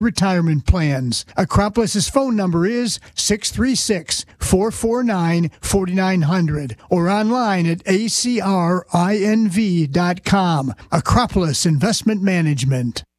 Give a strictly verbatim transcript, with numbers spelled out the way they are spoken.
retirement plans. Acropolis's phone number is six three six, four four nine, four nine zero zero or online at a c r i n v dot com. Acropolis Investment Management.